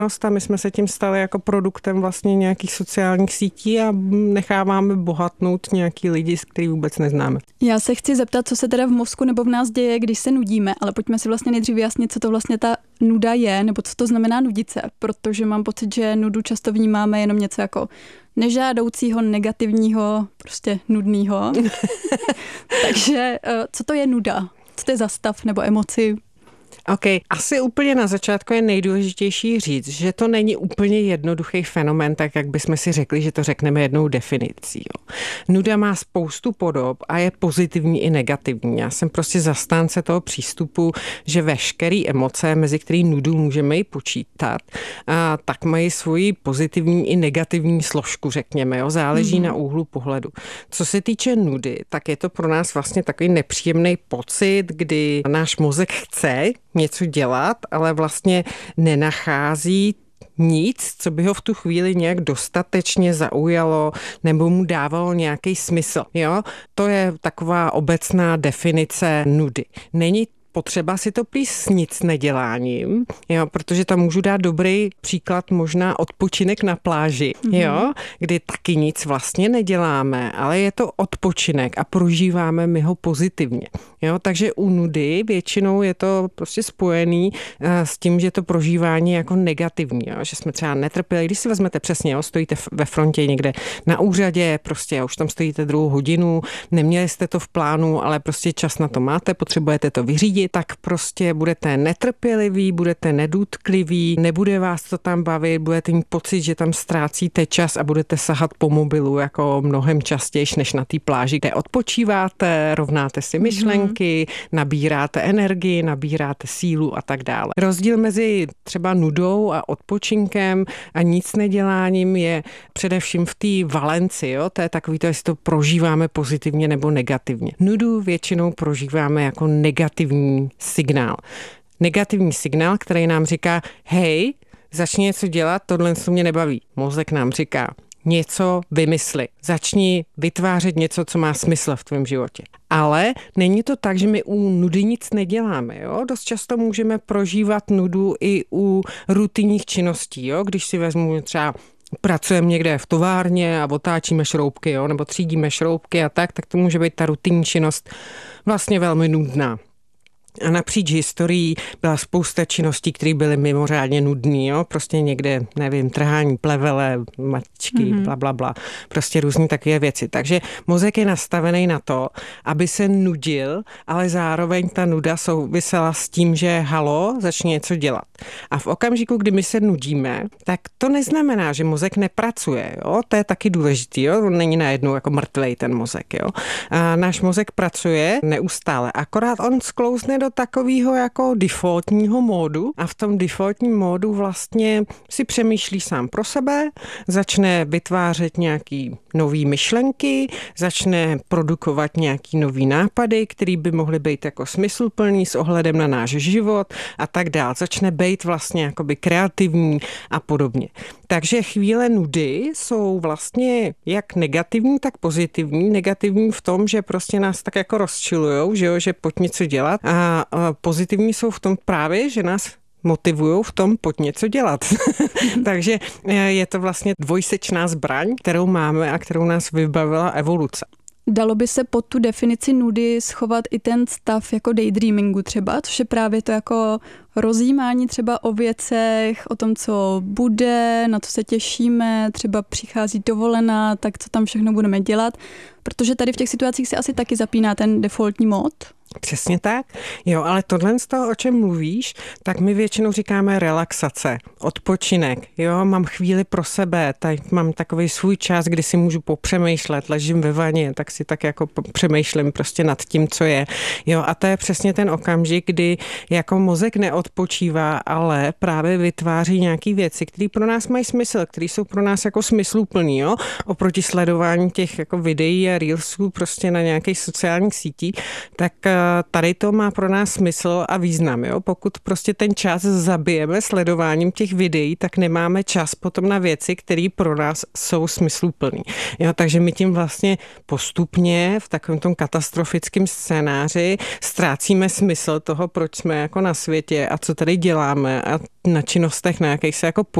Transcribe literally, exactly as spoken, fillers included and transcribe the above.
a my jsme se tím stali jako produktem vlastně nějakých sociálních sítí a necháváme bohatnout nějaký lidi, z kterých vůbec neznáme. Já se chci zeptat, co se teda v mozku nebo v nás děje, když se nudíme, ale pojďme si vlastně nejdřív vyjasnit, co to vlastně ta nuda je, nebo co to znamená nudit se, protože mám pocit, že nudu často vnímáme jenom něco jako nežádoucího, negativního, prostě nudného. Takže co to je nuda? Co to je za stav nebo emoci? OK, asi úplně na začátku je nejdůležitější říct, že to není úplně jednoduchý fenomén, tak jak bychom si řekli, že to řekneme jednou definicí. Jo. Nuda má spoustu podob a je pozitivní i negativní. Já jsem prostě zastánce toho přístupu, že veškeré emoce, mezi který nudu můžeme i počítat, a tak mají svoji pozitivní i negativní složku, řekněme. Jo. Záleží mm. na úhlu pohledu. Co se týče nudy, tak je to pro nás vlastně takový nepříjemný pocit, kdy náš mozek chce něco dělat, ale vlastně nenachází nic, co by ho v tu chvíli nějak dostatečně zaujalo nebo mu dávalo nějaký smysl. Jo? To je taková obecná definice nudy. Není potřeba si to plíst s nic neděláním, jo, protože tam můžu dát dobrý příklad možná odpočinek na pláži, mm-hmm. jo, kdy taky nic vlastně neděláme, ale je to odpočinek a prožíváme my ho pozitivně. Jo, takže u nudy většinou je to prostě spojený s tím, že to prožívání je jako negativní, jo, že jsme třeba netrpěli, když si vezmete přesně, jo, stojíte ve frontě někde na úřadě, prostě už tam stojíte druhou hodinu, neměli jste to v plánu, ale prostě čas na to máte, potřebujete to vyřídit, tak prostě budete netrpěliví, budete nedůtkliví, nebude vás to tam bavit, budete mít pocit, že tam ztrácíte čas a budete sahat po mobilu jako mnohem častěji než na té pláži, kde odpočíváte, rovnáte si myšlenky, mm. nabíráte energii, nabíráte sílu a tak dále. Rozdíl mezi třeba nudou a odpočinkem a nic neděláním je především v té valenci, jo? To je takový to, jestli to prožíváme pozitivně nebo negativně. Nudu většinou prožíváme jako negativní signál. Negativní signál, který nám říká, hej, začni něco dělat, tohle se mě nebaví. Mozek nám říká, něco vymysli. Začni vytvářet něco, co má smysl v tvém životě. Ale není to tak, že my u nudy nic neděláme. Jo? Dost často můžeme prožívat nudu i u rutinních činností. Jo? Když si vezmu třeba pracujeme někde v továrně a otáčíme šroubky, jo? Nebo třídíme šroubky a tak, tak to může být ta rutinní činnost vlastně velmi nudná. A napříč historií byla spousta činností, které byly mimořádně nudný, jo? Prostě někde, nevím, trhání plevele, matičky, mm-hmm. bla, bla, bla. Prostě různý takové věci. Takže mozek je nastavený na to, aby se nudil, ale zároveň ta nuda souvisela s tím, že halo, začni něco dělat. A v okamžiku, kdy my se nudíme, tak to neznamená, že mozek nepracuje, jo? To je taky důležitý, jo? On není najednou jako mrtvej ten mozek, jo? A náš mozek pracuje neustále, akorát on sklouzne do takového jako defaultního módu a v tom defaultním módu vlastně si přemýšlí sám pro sebe, začne vytvářet nějaký nový myšlenky, začne produkovat nějaký nový nápady, které by mohly být jako smysluplný s ohledem na náš život a tak dál. Začne být vlastně jakoby kreativní a podobně. Takže chvíle nudy jsou vlastně jak negativní, tak pozitivní. Negativní v tom, že prostě nás tak jako rozčilujou, že jo, že pojď něco dělat. A pozitivní jsou v tom právě, že nás motivujou v tom pojď něco dělat. Takže je to vlastně dvojsečná zbraň, kterou máme a kterou nás vybavila evoluce. Dalo by se pod tu definici nudy schovat i ten stav jako daydreamingu třeba, což je právě to jako rozjímání třeba o věcech, o tom, co bude, na co se těšíme, třeba přichází dovolená, tak co tam všechno budeme dělat, protože tady v těch situacích se asi taky zapíná ten defaultní mód. Přesně tak. Jo, ale tohle z toho, o čem mluvíš, tak my většinou říkáme relaxace, odpočinek. Jo, mám chvíli pro sebe, tak mám takový svůj čas, kdy si můžu popřemýšlet, ležím ve vaně, tak si tak jako přemýšlím prostě nad tím, co je. Jo, a to je přesně ten okamžik, kdy jako mozek neodpočívá, ale právě vytváří nějaký věci, které pro nás mají smysl, které jsou pro nás jako smysluplný, jo, oproti sledování těch jako videí a reelsů prostě na nějakých sociálních sítích, tak tady to má pro nás smysl a význam. Jo? Pokud prostě ten čas zabijeme sledováním těch videí, tak nemáme čas potom na věci, které pro nás jsou smysluplný. Jo? Takže my tím vlastně postupně v takovém tom katastrofickém scénáři ztrácíme smysl toho, proč jsme jako na světě a co tady děláme a na činnostech, na jakých se jako